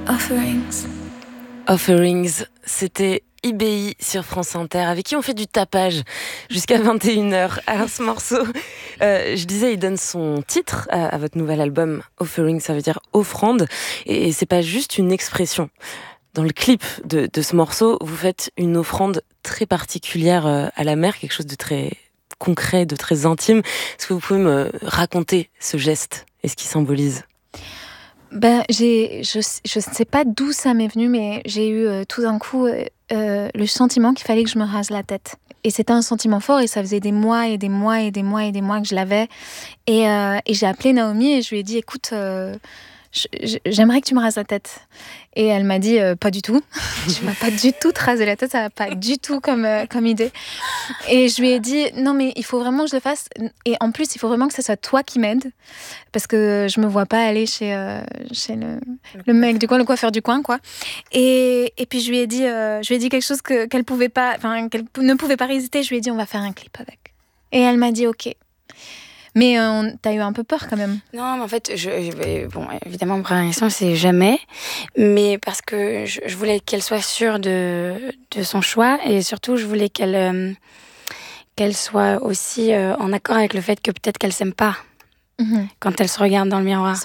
Offerings. Offerings, c'était IBI sur France Inter, avec qui on fait du tapage jusqu'à 21h. Alors ce morceau, je disais, il donne son titre à votre nouvel album. Offering, ça veut dire offrande, et c'est pas juste une expression. Dans le clip de ce morceau, vous faites une offrande très particulière à la mer, quelque chose de très concret, de très intime. Est-ce que vous pouvez me raconter ce geste et ce qu'il symbolise ? Je ne sais pas d'où ça m'est venu, mais j'ai eu tout d'un coup le sentiment qu'il fallait que je me rase la tête. Et c'était un sentiment fort, et ça faisait des mois et des mois et des mois et des mois que je l'avais. Et j'ai appelé Naomi et je lui ai dit, écoute, j'aimerais que tu me rases la tête. Et elle m'a dit, pas du tout. Tu m'as pas du tout te raser la tête, ça va pas du tout comme idée. Et je lui ai dit, non mais il faut vraiment que je le fasse. Et en plus, il faut vraiment que ce soit toi qui m'aides. Parce que je me vois pas aller chez le mec du coin, le coiffeur du coin, quoi. Et puis je lui ai dit quelque chose qu'elle pouvait pas, enfin, qu'elle ne pouvait pas résister. Je lui ai dit, on va faire un clip avec. Et elle m'a dit, ok. Mais t'as eu un peu peur quand même. Non, mais en fait, bon, évidemment, ma première réaction, c'est jamais. Mais parce que je voulais qu'elle soit sûre de son choix. Et surtout, je voulais qu'elle soit aussi en accord avec le fait que peut-être qu'elle s'aime pas. Quand elle se regarde dans le miroir.